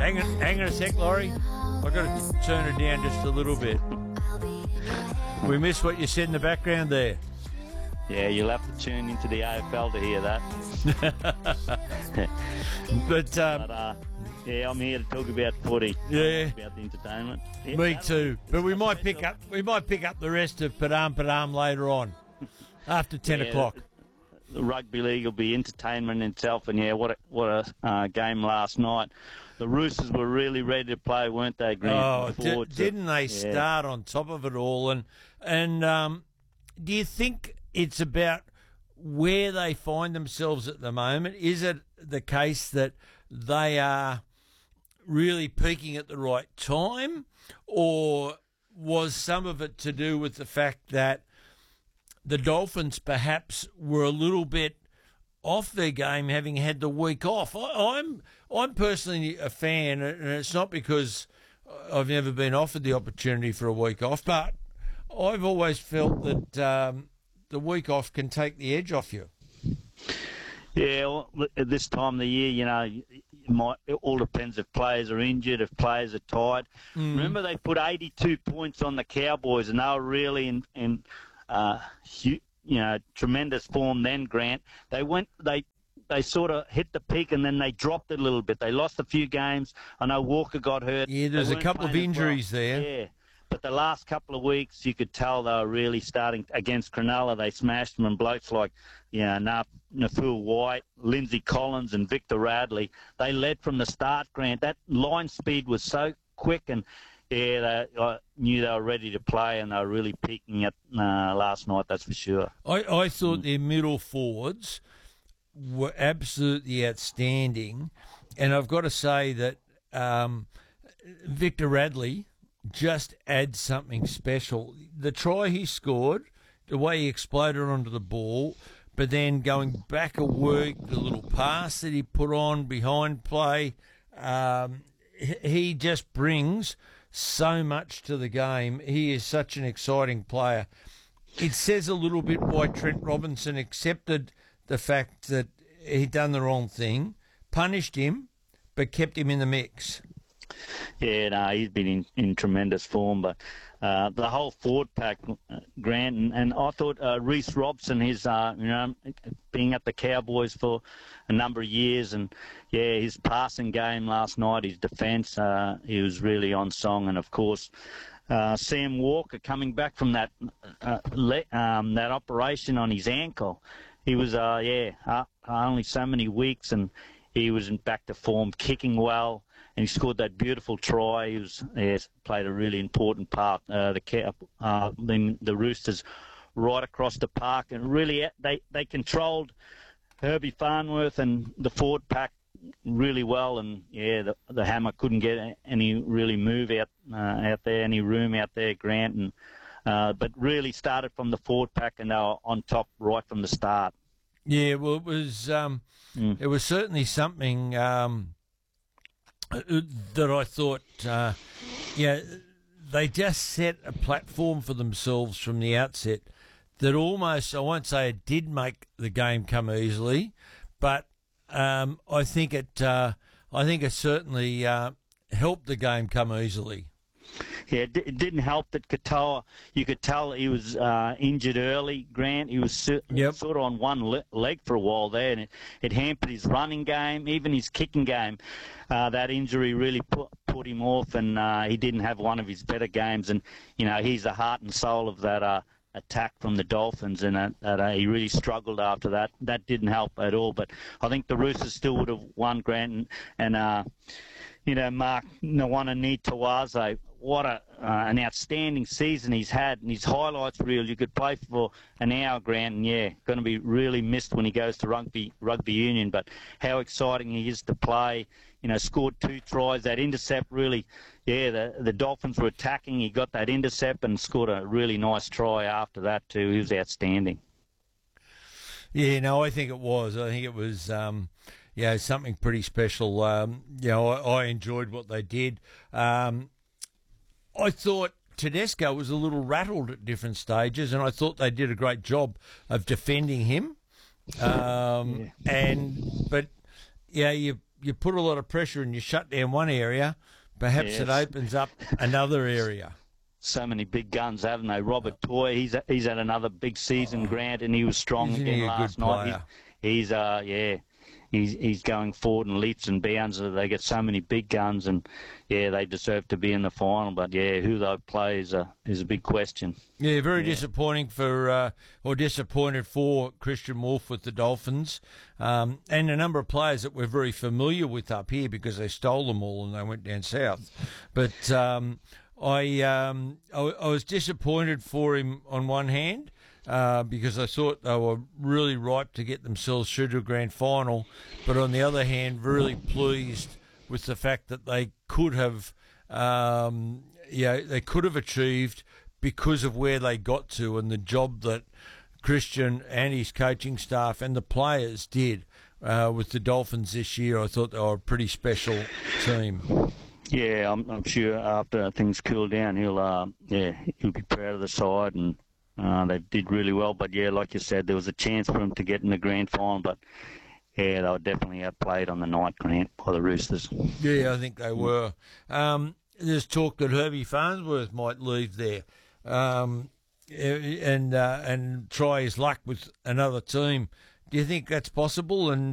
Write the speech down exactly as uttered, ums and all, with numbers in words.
hang on, hang on a sec, Laurie. I've got to turn it down just a little bit. We missed what you said in the background there. Yeah, you'll have to tune into the A F L to hear that. but, um, but uh, yeah, I'm here to talk about footy. Yeah, about the entertainment. Yeah, me too. But we might pick special. up we might pick up the rest of Padam Padam later on, after ten Yeah, o'clock. The rugby league will be entertainment in itself, and yeah, what a, what a uh, game last night. The Roosters were really ready to play, weren't they, Grant? Oh, The di- forwards, didn't they yeah. start on top of it all? And and um, do you think it's about where they find themselves at the moment? Is it the case that they are really peaking at the right time, or was some of it to do with the fact that the Dolphins perhaps were a little bit off their game, having had the week off? I, I'm I'm personally a fan, and it's not because I've never been offered the opportunity for a week off, but I've always felt that um, the week off can take the edge off you. Yeah, well, at this time of the year, you know, you might, it all depends if players are injured, if players are tired. Mm. Remember, they put eighty-two points on the Cowboys, and they were really in, in uh, hu- you know, tremendous form then, Grant. They went, they they sort of hit the peak, and then they dropped it a little bit. They lost a few games. I know Walker got hurt. Yeah, there's They a weren't couple of playing as well. injuries there. Yeah. But the last couple of weeks, you could tell they were really starting against Cronulla. They smashed them, and blokes like, you know, Na- Naful White, Lindsay Collins, and Victor Radley, they led from the start, Grant. That line speed was so quick, and yeah, they, I knew they were ready to play, and they were really peaking at uh, last night, that's for sure. I, I thought their middle forwards were absolutely outstanding, and I've got to say that um, Victor Radley just adds something special. The try he scored, the way he exploded onto the ball, but then going back a work, the little pass that he put on behind play, um, he just brings so much to the game. He is such an exciting player. It says a little bit why Trent Robinson accepted the fact that he'd done the wrong thing, punished him, but kept him in the mix. Yeah, no, he's been in, in tremendous form, but uh, the whole forward pack, uh, Grant, and, and I thought uh, Reece Robson, his, uh, you know, being at the Cowboys for a number of years, and yeah, his passing game last night, his defence, uh, he was really on song, and of course, uh, Sam Walker coming back from that uh, le- um, that operation on his ankle, he was, uh, yeah, uh, only so many weeks, and he was in back to form, kicking well. And he scored that beautiful try. He was yeah, played a really important part. Uh, the uh, the the Roosters right across the park, and really they they controlled Herbie Farnworth and the forward pack really well. And yeah, the, the hammer couldn't get any really move out uh, out there, any room out there, Grant. And uh, but really started from the forward pack, and they were on top right from the start. Yeah, well, it was um, mm. it was certainly something. Um, that I thought, uh, yeah, they just set a platform for themselves from the outset that almost, I won't say it did make the game come easily, but um, I think it, uh, I think it certainly uh, helped the game come easily. Yeah, it, d- it didn't help that Katoa, you could tell he was uh, injured early, Grant. He was su- yep. sort of on one le- leg for a while there, and it, it hampered his running game, even his kicking game. Uh, that injury really put, put him off, and uh, he didn't have one of his better games. And, you know, he's the heart and soul of that uh, attack from the Dolphins, and uh, that, uh, he really struggled after that. That didn't help at all. But I think the Roosters still would have won, Grant, and, and uh, you know, Mark Nwananitawaze, what a, uh, an outstanding season he's had, and his highlights reel, you could play for an hour, Grant, and yeah, going to be really missed when he goes to rugby rugby union, but how exciting he is to play. You know, scored two tries, that intercept really, yeah, the, the Dolphins were attacking, he got that intercept and scored a really nice try after that too. He was outstanding. Yeah, no, I think it was. I think it was, um, yeah, something pretty special. Um, you know, I, I enjoyed what they did. Um, I thought Tedesco was a little rattled at different stages, and I thought they did a great job of defending him. Um, yeah. And but yeah, you you put a lot of pressure and you shut down one area, perhaps Yes. it opens up another area. So many big guns, haven't they? Robert Toy, he's he's had another big season, Grant, and he was strong Isn't again he a last good night. player? He's, he's uh yeah, he's he's going forward in leaps and bounds. They get so many big guns, and yeah, they deserve to be in the final. But yeah, who they play is a is a big question. Yeah, very Yeah. disappointing for, uh, or disappointed for Christian Wolf with the Dolphins, um, and a number of players that we're very familiar with up here because they stole them all and they went down south. But um, I, um, I I was disappointed for him on one hand uh, because I thought they were really ripe to get themselves through to a grand final, but on the other hand, really pleased with the fact that they could have, um, yeah, they could have achieved because of where they got to and the job that Christian and his coaching staff and the players did uh, with the Dolphins this year. I thought they were a pretty special team. Yeah, I'm, I'm sure after things cool down, he'll uh, yeah he'll be proud of the side, and uh, they did really well. But yeah, like you said, there was a chance for him to get in the grand final, but yeah, they were definitely outplayed on the night, Grant, by the Roosters. Yeah, I think they were. Um, there's talk that Herbie Farnsworth might leave there um, and uh, and try his luck with another team. Do you think that's possible? And